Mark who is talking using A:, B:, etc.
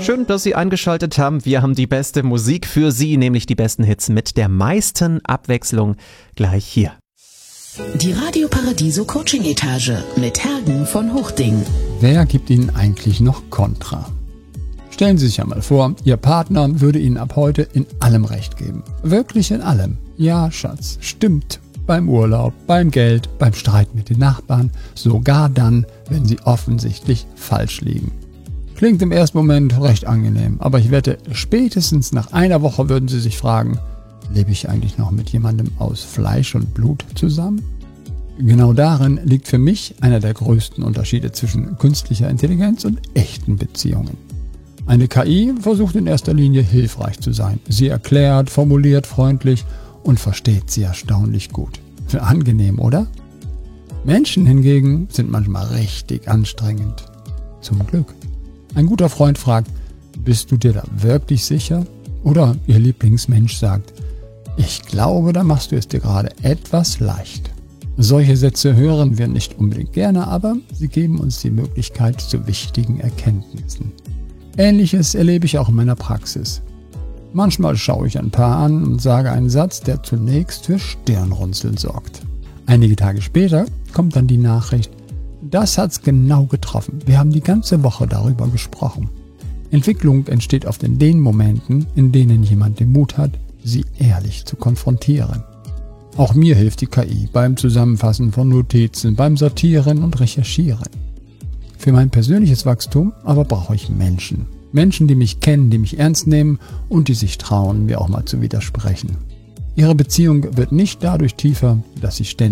A: Schön, dass Sie eingeschaltet haben. Wir haben die beste Musik für Sie, nämlich die besten Hits mit der meisten Abwechslung gleich hier.
B: Die Radio Paradiso Coaching Etage mit Hergen von Hochding.
C: Wer gibt Ihnen eigentlich noch Kontra? Stellen Sie sich einmal vor, Ihr Partner würde Ihnen ab heute in allem Recht geben. Wirklich in allem. Ja, Schatz, stimmt. Beim Urlaub, beim Geld, beim Streit mit den Nachbarn, sogar dann, wenn Sie offensichtlich falsch liegen. Klingt im ersten Moment recht angenehm, aber ich wette, spätestens nach einer Woche würden Sie sich fragen, lebe ich eigentlich noch mit jemandem aus Fleisch und Blut zusammen? Genau darin liegt für mich einer der größten Unterschiede zwischen künstlicher Intelligenz und echten Beziehungen. Eine KI versucht in erster Linie hilfreich zu sein. Sie erklärt, formuliert freundlich und versteht sie erstaunlich gut. Angenehm, oder? Menschen hingegen sind manchmal richtig anstrengend. Zum Glück. Ein guter Freund fragt, bist du dir da wirklich sicher? Oder Ihr Lieblingsmensch sagt, ich glaube, da machst du es dir gerade etwas leicht. Solche Sätze hören wir nicht unbedingt gerne, aber sie geben uns die Möglichkeit zu wichtigen Erkenntnissen. Ähnliches erlebe ich auch in meiner Praxis. Manchmal schaue ich ein Paar an und sage einen Satz, der zunächst für Stirnrunzeln sorgt. Einige Tage später kommt dann die Nachricht, das hat's genau getroffen. Wir haben die ganze Woche darüber gesprochen. Entwicklung entsteht oft in den Momenten, in denen jemand den Mut hat, sie ehrlich zu konfrontieren. Auch mir hilft die KI beim Zusammenfassen von Notizen, beim Sortieren und Recherchieren. Für mein persönliches Wachstum aber brauche ich Menschen. Menschen, die mich kennen, die mich ernst nehmen und die sich trauen, mir auch mal zu widersprechen. Ihre Beziehung wird nicht dadurch tiefer, dass sie ständig